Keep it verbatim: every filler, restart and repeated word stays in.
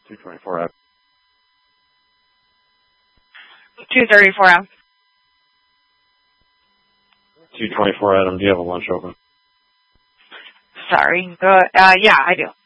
two twenty-four Adam. two thirty-four M. two twenty-four Adam, do you have a lunch open? Sorry. Go, uh, yeah, I do.